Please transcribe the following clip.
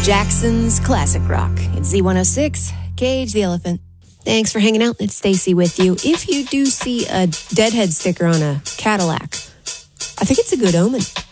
Jackson's Classic Rock. It's Z106, Cage the Elephant. Thanks for hanging out. It's Stacy with you. If you do see a Deadhead sticker on a Cadillac, I think it's a good omen.